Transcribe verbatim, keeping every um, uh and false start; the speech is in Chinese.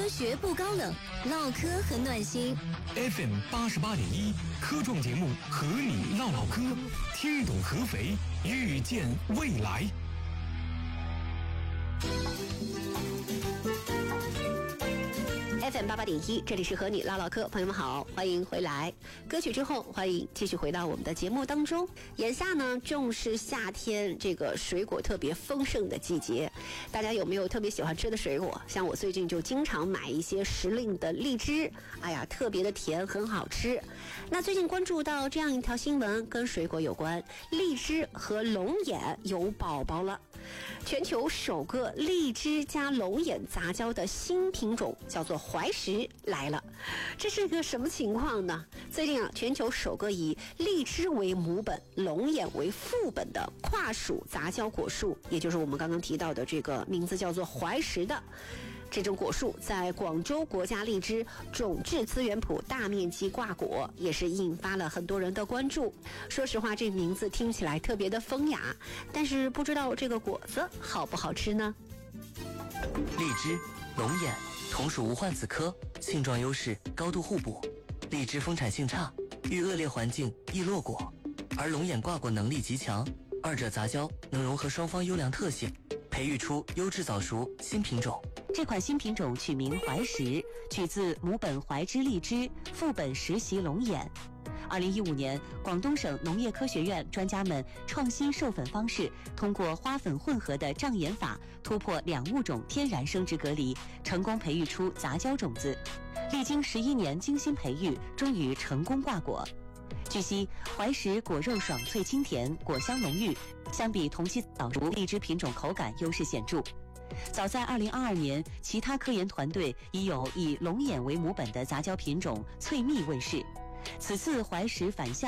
科学不高冷，唠嗑很暖心。 F M 八十八点一科创节目和你唠唠嗑，听懂合肥，遇见未来。 F M 八八点一，这里是和你唠唠嗑，朋友们好，欢迎回来。歌曲之后，欢迎继续回到我们的节目当中。眼下呢，正是夏天这个水果特别丰盛的季节，大家有没有特别喜欢吃的水果？像我最近就经常买一些时令的荔枝，哎呀，特别的甜，很好吃。那最近关注到这样一条新闻，跟水果有关，荔枝和龙眼有宝宝了。全球首个荔枝加龙眼杂交的新品种叫做怀石来了，这是个什么情况呢？最近啊，全球首个以荔枝为母本、龙眼为副本的跨属杂交果树，也就是我们刚刚提到的这个名字叫做怀石的这种果树，在广州国家荔枝种质资源谱大面积挂果，也是引发了很多人的关注。说实话，这名字听起来特别的风雅，但是不知道这个果子好不好吃呢？ 荔枝、龙眼同属无患子科，性状优势，高度互补。荔枝丰产性差，遇恶劣环境易落果，而龙眼挂果能力极强，二者杂交能融合双方优良特性，培育出优质早熟新品种。 这款新品种取名怀石，取自母本怀枝荔枝，副本石席龙眼。二零一五年，广东省农业科学院专家们创新授粉方式，通过花粉混合的障眼法，突破两物种天然生殖隔离，成功培育出杂交种子。历经十一年精心培育，终于成功挂果。据悉，怀石果肉爽脆清甜，果香浓郁，相比同期早熟荔枝品种口感优势显著。早在二零二二年，其他科研团队已有以龙眼为母本的杂交品种翠蜜问世。此次怀石返校